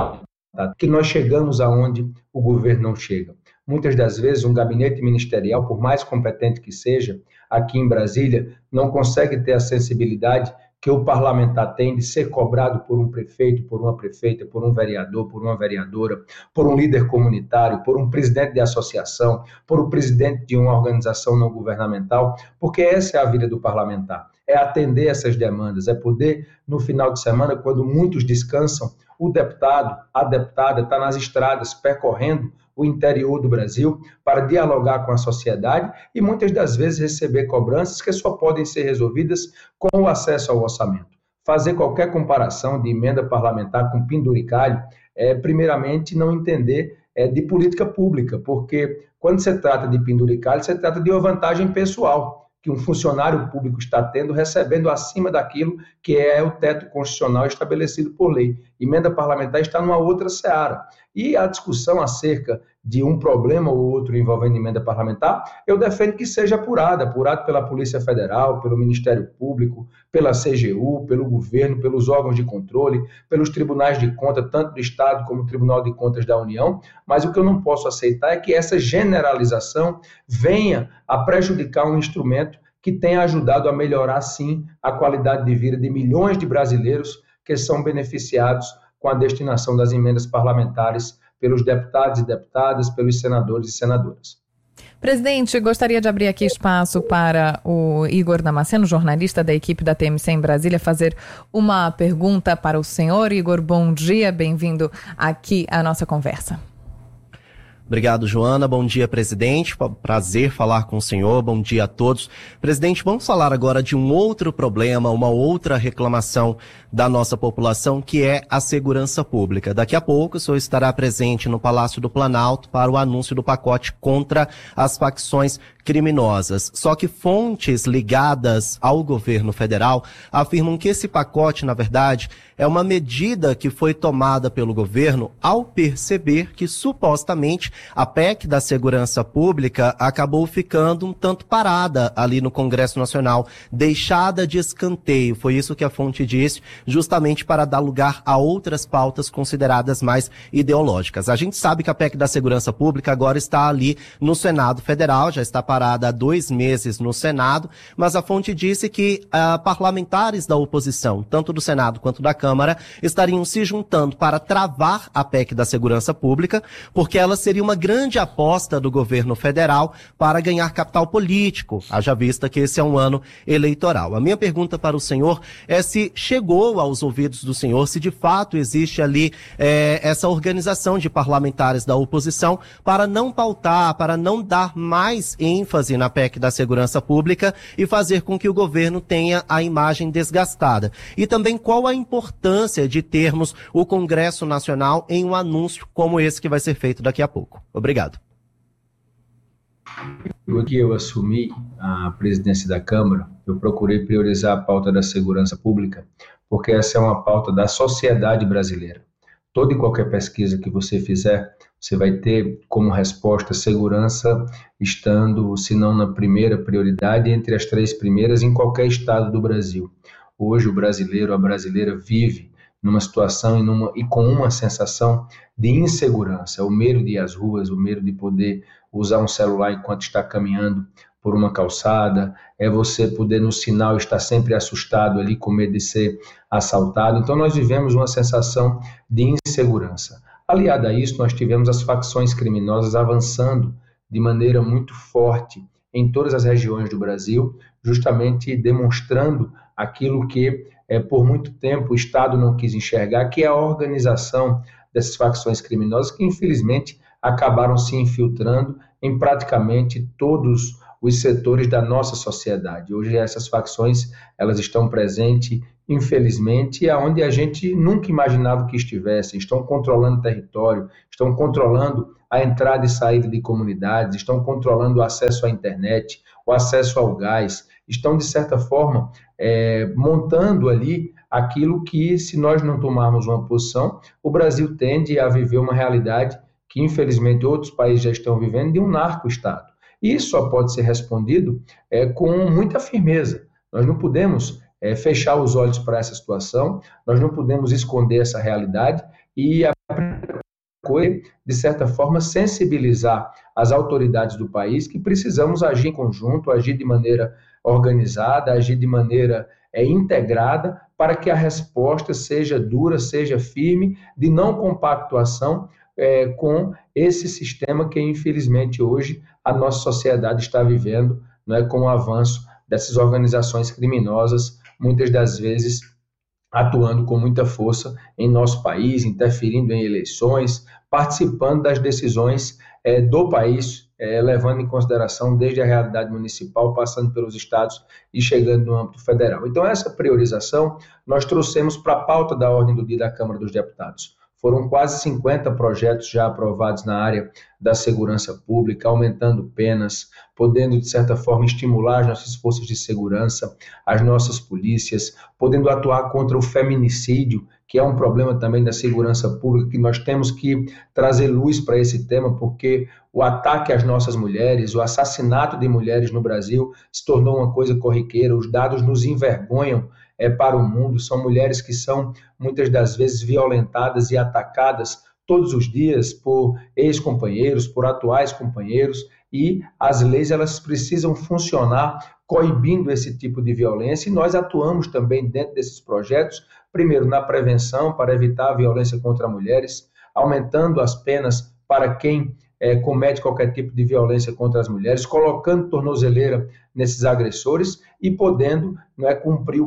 que nós chegamos aonde o governo não chega. Muitas das vezes, um gabinete ministerial, por mais competente que seja, aqui em Brasília, não consegue ter a sensibilidade que o parlamentar tem de ser cobrado por um prefeito, por uma prefeita, por um vereador, por uma vereadora, por um líder comunitário, por um presidente de associação, por um presidente de uma organização não governamental, porque essa é a vida do parlamentar, é atender essas demandas, é poder, no final de semana, quando muitos descansam, o deputado, a deputada está nas estradas percorrendo o interior do Brasil para dialogar com a sociedade e muitas das vezes receber cobranças que só podem ser resolvidas com o acesso ao orçamento. Fazer qualquer comparação de emenda parlamentar com penduricalho é, primeiramente, não entender de política pública, porque quando se trata de penduricalho, se trata de uma vantagem pessoal que um funcionário público está tendo, recebendo acima daquilo que é o teto constitucional estabelecido por lei. Emenda parlamentar está numa outra seara. E a discussão acerca de um problema ou outro envolvendo emenda parlamentar, eu defendo que seja apurado pela Polícia Federal, pelo Ministério Público, pela CGU, pelo governo, pelos órgãos de controle, pelos tribunais de contas, tanto do Estado como o Tribunal de Contas da União, mas o que eu não posso aceitar é que essa generalização venha a prejudicar um instrumento que tenha ajudado a melhorar, sim, a qualidade de vida de milhões de brasileiros que são beneficiados com a destinação das emendas parlamentares pelos deputados e deputadas, pelos senadores e senadoras. Presidente, gostaria de abrir aqui espaço para o Igor Damasceno, jornalista da equipe da TMC em Brasília, fazer uma pergunta para o senhor. Igor, bom dia, bem-vindo aqui à nossa conversa. Obrigado, Joana. Bom dia, presidente. Prazer falar com o senhor. Bom dia a todos. Presidente, vamos falar agora de um outro problema, uma outra reclamação da nossa população, que é a segurança pública. Daqui a pouco o senhor estará presente no Palácio do Planalto para o anúncio do pacote contra as facções criminosas. Só que fontes ligadas ao governo federal afirmam que esse pacote, na verdade, é uma medida que foi tomada pelo governo ao perceber que, supostamente, a PEC da segurança pública acabou ficando um tanto parada ali no Congresso Nacional, deixada de escanteio. Foi isso que a fonte disse, justamente para dar lugar a outras pautas consideradas mais ideológicas. A gente sabe que a PEC da segurança pública agora está ali no Senado Federal, já está parada há 2 meses no Senado, mas a fonte disse que parlamentares da oposição, tanto do Senado quanto da Câmara, estariam se juntando para travar a PEC da segurança pública, porque ela seria uma grande aposta do governo federal para ganhar capital político, haja vista que esse é um ano eleitoral. A minha pergunta para o senhor é se chegou aos ouvidos do senhor, se de fato existe ali essa organização de parlamentares da oposição para não pautar, para não dar mais ênfase na PEC da segurança pública e fazer com que o governo tenha a imagem desgastada. E também qual a importância de termos o Congresso Nacional em um anúncio como esse que vai ser feito daqui a pouco. Obrigado. Quando eu assumi a presidência da Câmara, eu procurei priorizar a pauta da segurança pública, porque essa é uma pauta da sociedade brasileira. Toda e qualquer pesquisa que você fizer, você vai ter como resposta segurança estando, se não na primeira prioridade, entre as 3 primeiras em qualquer estado do Brasil. Hoje o brasileiro, a brasileira vive numa situação e com uma sensação de insegurança, o medo de ir às ruas, o medo de poder usar um celular enquanto está caminhando por uma calçada, é você poder no sinal estar sempre assustado ali, com medo de ser assaltado. Então nós vivemos uma sensação de insegurança. Aliado a isso, nós tivemos as facções criminosas avançando de maneira muito forte em todas as regiões do Brasil, justamente demonstrando aquilo que por muito tempo o Estado não quis enxergar, que é a organização dessas facções criminosas, que infelizmente acabaram se infiltrando em praticamente todos os setores da nossa sociedade. Hoje essas facções, elas estão presentes, infelizmente, aonde a gente nunca imaginava que estivessem. Estão controlando território, estão controlando a entrada e saída de comunidades, estão controlando o acesso à internet, o acesso ao gás, estão, de certa forma, montando ali aquilo que, se nós não tomarmos uma posição, o Brasil tende a viver uma realidade que, infelizmente, outros países já estão vivendo, de um narco-estado. Isso só pode ser respondido com muita firmeza. Nós não podemos fechar os olhos para essa situação, nós não podemos esconder essa realidade e a primeira coisa, de certa forma, sensibilizar as autoridades do país que precisamos agir em conjunto, agir de maneira organizada, agir de maneira integrada, para que a resposta seja dura, seja firme, de não compactuação com esse sistema que, infelizmente, hoje a nossa sociedade está vivendo, com o avanço dessas organizações criminosas, muitas das vezes atuando com muita força em nosso país, interferindo em eleições, participando das decisões do país, levando em consideração desde a realidade municipal, passando pelos estados e chegando no âmbito federal. Então, essa priorização nós trouxemos para a pauta da ordem do dia da Câmara dos Deputados. Foram quase 50 projetos já aprovados na área da segurança pública, aumentando penas, podendo, de certa forma, estimular as nossas forças de segurança, as nossas polícias, podendo atuar contra o feminicídio, que é um problema também da segurança pública, que nós temos que trazer luz para esse tema, porque o ataque às nossas mulheres, o assassinato de mulheres no Brasil se tornou uma coisa corriqueira, os dados nos envergonham para o mundo, são mulheres que são, muitas das vezes, violentadas e atacadas todos os dias por ex-companheiros, por atuais companheiros, e as leis elas precisam funcionar coibindo esse tipo de violência, e nós atuamos também dentro desses projetos, primeiro na prevenção, para evitar a violência contra mulheres, aumentando as penas para quem comete qualquer tipo de violência contra as mulheres, colocando tornozeleira nesses agressores e podendo cumprir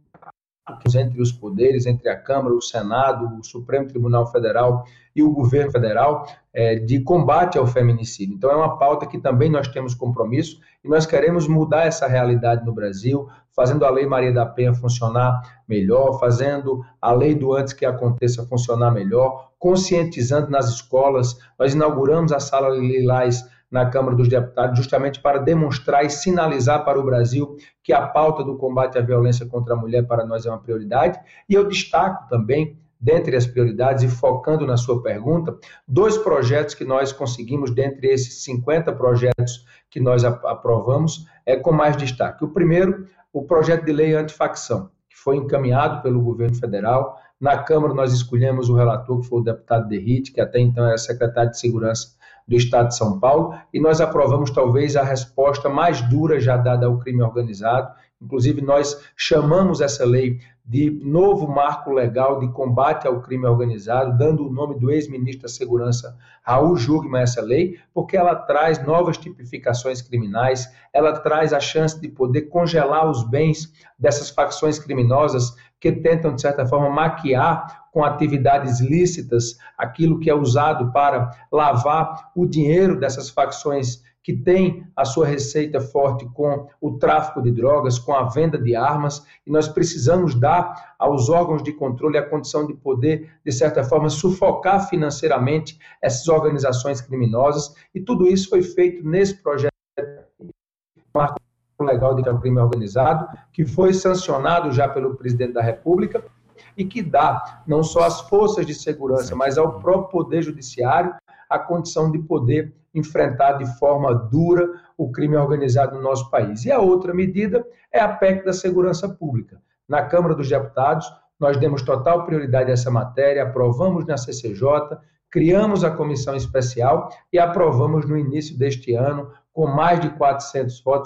entre os poderes, entre a Câmara, o Senado, o Supremo Tribunal Federal e o Governo Federal, de combate ao feminicídio. Então é uma pauta que também nós temos compromisso e nós queremos mudar essa realidade no Brasil, fazendo a Lei Maria da Penha funcionar melhor, fazendo a Lei do Antes que Aconteça funcionar melhor, conscientizando nas escolas. Nós inauguramos a Sala Lilás na Câmara dos Deputados, justamente para demonstrar e sinalizar para o Brasil que a pauta do combate à violência contra a mulher para nós é uma prioridade. E eu destaco também, dentre as prioridades, e focando na sua pergunta, 2 projetos que nós conseguimos, dentre esses 50 projetos que nós aprovamos, com mais destaque. O primeiro, o projeto de lei antifacção, que foi encaminhado pelo governo federal. Na Câmara nós escolhemos o relator, que foi o deputado Derrite, que até então era secretário de Segurança do Estado de São Paulo, e nós aprovamos talvez a resposta mais dura já dada ao crime organizado. Inclusive, nós chamamos essa lei de novo marco legal de combate ao crime organizado, dando o nome do ex-ministro da Segurança, Raul Jungmann, a essa lei, porque ela traz novas tipificações criminais, ela traz a chance de poder congelar os bens dessas facções criminosas que tentam, de certa forma, maquiar com atividades lícitas aquilo que é usado para lavar o dinheiro dessas facções que têm a sua receita forte com o tráfico de drogas, com a venda de armas, e nós precisamos dar aos órgãos de controle a condição de poder, de certa forma, sufocar financeiramente essas organizações criminosas, e tudo isso foi feito nesse projeto marco legal de crime organizado, que foi sancionado já pelo presidente da República, e que dá não só às forças de segurança, mas ao próprio Poder Judiciário a condição de poder enfrentar de forma dura o crime organizado no nosso país. E a outra medida é a PEC da segurança pública. Na Câmara dos Deputados, nós demos total prioridade a essa matéria, aprovamos na CCJ, criamos a comissão especial e aprovamos no início deste ano, com mais de 400 votos,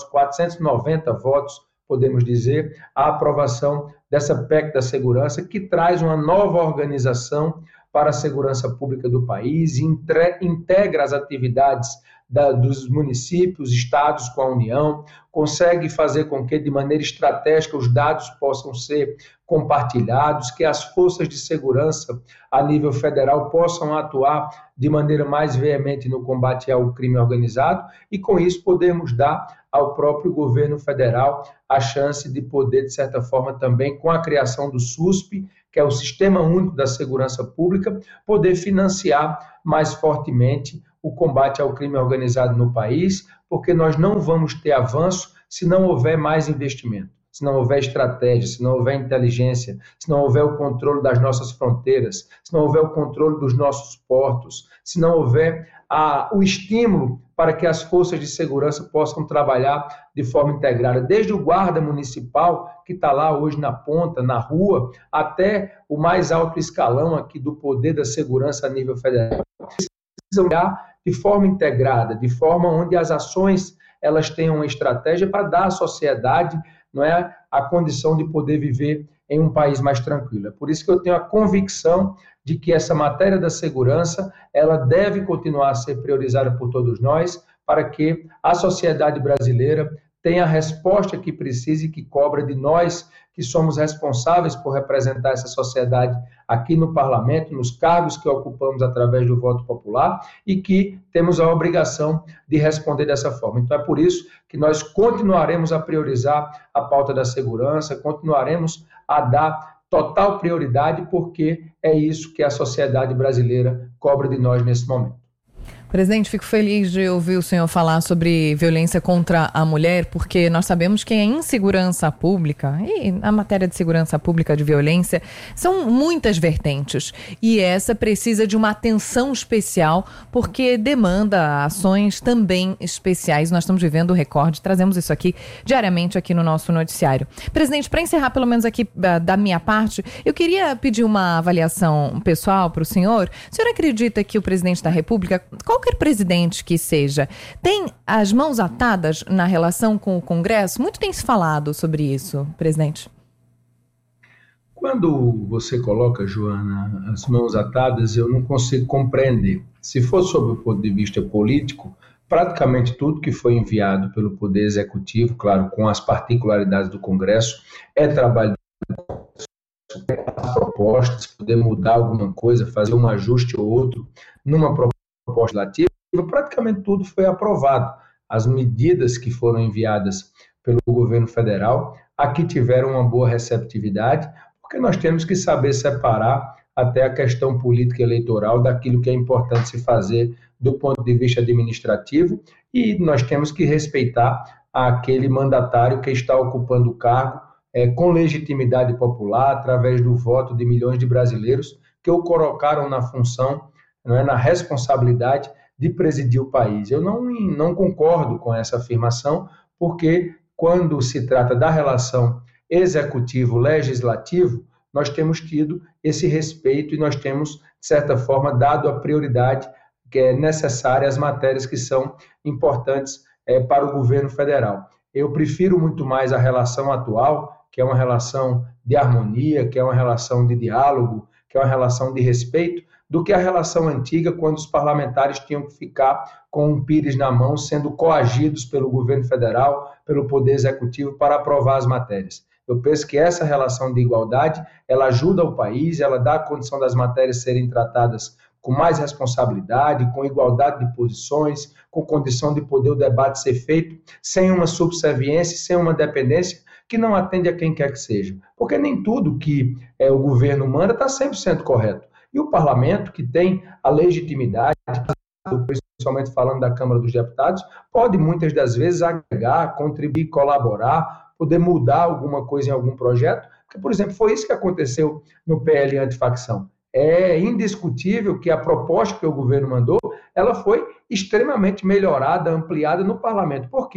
490 votos, podemos dizer, a aprovação dessa PEC da segurança, que traz uma nova organização para a segurança pública do país, integra as atividades dos municípios, estados com a União, consegue fazer com que, de maneira estratégica, os dados possam ser compartilhados, que as forças de segurança a nível federal possam atuar de maneira mais veemente no combate ao crime organizado e, com isso, podemos dar ao próprio governo federal a chance de poder, de certa forma, também, com a criação do SUSP, que é o Sistema Único da Segurança Pública, poder financiar mais fortemente o combate ao crime organizado no país, porque nós não vamos ter avanço se não houver mais investimento, se não houver estratégia, se não houver inteligência, se não houver o controle das nossas fronteiras, se não houver o controle dos nossos portos, se não houver o estímulo para que as forças de segurança possam trabalhar de forma integrada, desde o guarda municipal, que está lá hoje na ponta, na rua, até o mais alto escalão aqui do poder da segurança a nível federal. Precisam olhar de forma integrada, de forma onde as ações elas tenham uma estratégia para dar à sociedade, não é, a condição de poder viver em um país mais tranquilo. É por isso que eu tenho a convicção de que essa matéria da segurança ela deve continuar a ser priorizada por todos nós, para que a sociedade brasileira tenha a resposta que precisa e que cobra de nós, que somos responsáveis por representar essa sociedade aqui no parlamento, nos cargos que ocupamos através do voto popular e que temos a obrigação de responder dessa forma. Então é por isso que nós continuaremos a priorizar a pauta da segurança, continuaremos a dar total prioridade, porque é isso que a sociedade brasileira cobra de nós nesse momento. Presidente, fico feliz de ouvir o senhor falar sobre violência contra a mulher, porque nós sabemos que a insegurança pública e a matéria de segurança pública de violência são muitas vertentes. E essa precisa de uma atenção especial, porque demanda ações também especiais. Nós estamos vivendo o recorde, trazemos isso aqui diariamente aqui no nosso noticiário. Presidente, para encerrar pelo menos aqui da minha parte, eu queria pedir uma avaliação pessoal para o senhor. O senhor acredita que o presidente da República, qualquer presidente que seja, tem as mãos atadas na relação com o Congresso? Muito tem se falado sobre isso, presidente. Quando você coloca, Joana, as mãos atadas, eu não consigo compreender. Se for sob o ponto de vista político, praticamente tudo que foi enviado pelo Poder Executivo, claro, com as particularidades do Congresso, é trabalho propostas, poder mudar alguma coisa, fazer um ajuste ou outro numa proposta legislativa, praticamente tudo foi aprovado. As medidas que foram enviadas pelo governo federal aqui tiveram uma boa receptividade, porque nós temos que saber separar até a questão política e eleitoral daquilo que é importante se fazer do ponto de vista administrativo, e nós temos que respeitar aquele mandatário que está ocupando o cargo com legitimidade popular, através do voto de milhões de brasileiros que o colocaram na função, na responsabilidade de presidir o país. Eu não concordo com essa afirmação, porque quando se trata da relação executivo-legislativo, nós temos tido esse respeito e nós temos, de certa forma, dado a prioridade que é necessária às matérias que são importantes para o governo federal. Eu prefiro muito mais a relação atual, que é uma relação de harmonia, que é uma relação de diálogo, que é uma relação de respeito, do que a relação antiga, quando os parlamentares tinham que ficar com um pires na mão, sendo coagidos pelo governo federal, pelo Poder Executivo, para aprovar as matérias. Eu penso que essa relação de igualdade, ela ajuda o país, ela dá a condição das matérias serem tratadas com mais responsabilidade, com igualdade de posições, com condição de poder o debate ser feito sem uma subserviência, sem uma dependência que não atende a quem quer que seja. Porque nem tudo que o governo manda está 100% correto. E o parlamento, que tem a legitimidade, principalmente falando da Câmara dos Deputados, pode muitas das vezes agregar, contribuir, colaborar, poder mudar alguma coisa em algum projeto. Porque, por exemplo, foi isso que aconteceu no PL antifacção. É indiscutível que a proposta que o governo mandou, ela foi extremamente melhorada, ampliada no parlamento. Por quê?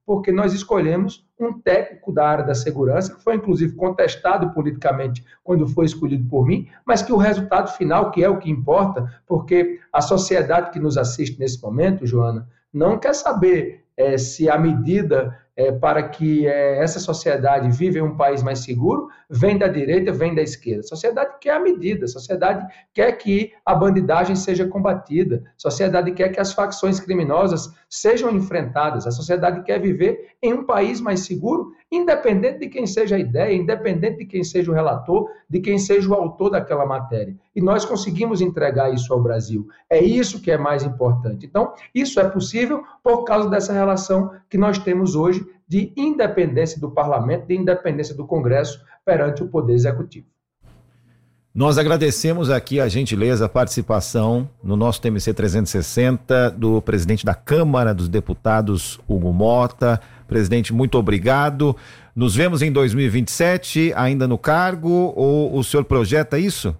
porque nós escolhemos um técnico da área da segurança, que foi inclusive contestado politicamente quando foi escolhido por mim, mas que o resultado final, que é o que importa, porque a sociedade que nos assiste nesse momento, Joana, não quer saber se a medida para que essa sociedade viva em um país mais seguro vem da direita, vem da esquerda. A sociedade quer a medida, a sociedade quer que a bandidagem seja combatida, a sociedade quer que as facções criminosas sejam enfrentadas, a sociedade quer viver em um país mais seguro, independente de quem seja a ideia, independente de quem seja o relator, de quem seja o autor daquela matéria. E nós conseguimos entregar isso ao Brasil. É isso que é mais importante. Então, isso é possível por causa dessa relação que nós temos hoje de independência do parlamento, de independência do Congresso perante o Poder Executivo. Nós agradecemos aqui a gentileza, a participação no nosso TMC 360 do presidente da Câmara dos Deputados, Hugo Mota. Presidente, muito obrigado. Nos vemos em 2027, ainda no cargo, ou o senhor projeta isso?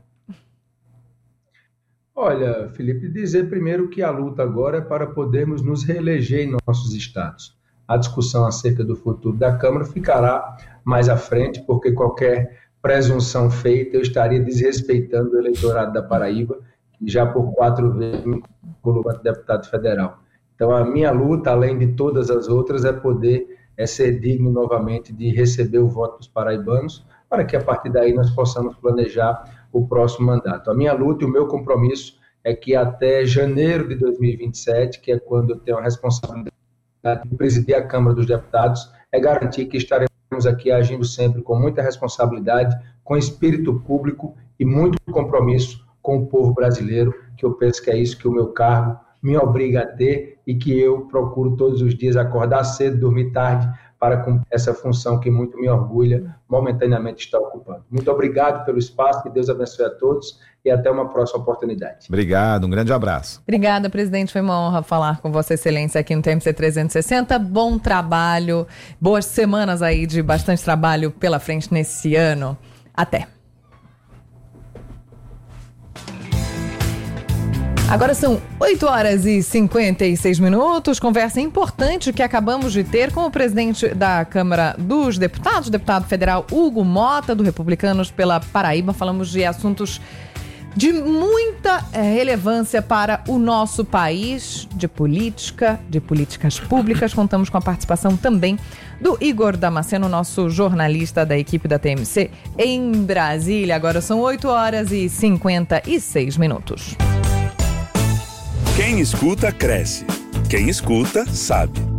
Olha, Felipe, dizer primeiro que a luta agora é para podermos nos reeleger em nossos estados. A discussão acerca do futuro da Câmara ficará mais à frente, porque qualquer presunção feita eu estaria desrespeitando o eleitorado da Paraíba, que já por 4 vezes me colocou como deputado federal. Então a minha luta, além de todas as outras, é poder ser digno novamente de receber o voto dos paraibanos, para que a partir daí nós possamos planejar o próximo mandato. A minha luta e o meu compromisso é que até janeiro de 2027, que é quando eu tenho a responsabilidade de presidir a Câmara dos Deputados, é garantir que estaremos aqui agindo sempre com muita responsabilidade, com espírito público e muito compromisso com o povo brasileiro, que eu penso que é isso que o meu cargo me obriga a ter e que eu procuro todos os dias acordar cedo, dormir tarde, para cumprir essa função que muito me orgulha, momentaneamente está ocupando. Muito obrigado pelo espaço, que Deus abençoe a todos e até uma próxima oportunidade. Obrigado, um grande abraço. Obrigada, presidente, foi uma honra falar com Vossa Excelência aqui no TMC 360. Bom trabalho, boas semanas aí de bastante trabalho pela frente nesse ano. Até. Agora são 8h56. Conversa importante que acabamos de ter com o presidente da Câmara dos Deputados, deputado federal Hugo Mota, do Republicanos pela Paraíba. Falamos de assuntos de muita relevância para o nosso país, de política, de políticas públicas. Contamos com a participação também do Igor Damasceno, nosso jornalista da equipe da TMC em Brasília. Agora são 8h56. Quem escuta, cresce. Quem escuta, sabe.